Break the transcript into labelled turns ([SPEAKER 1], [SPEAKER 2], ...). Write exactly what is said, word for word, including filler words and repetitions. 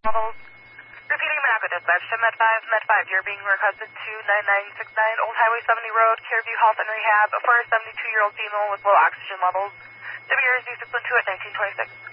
[SPEAKER 1] levels. Repeating Monaco dispatch to Med five, Med five, you're being requested to nine nine six nine Old Highway seventy Road, Careview Health and Rehab for a seventy-two-year-old female with low oxygen levels. W R Z six one two at nineteen twenty-six.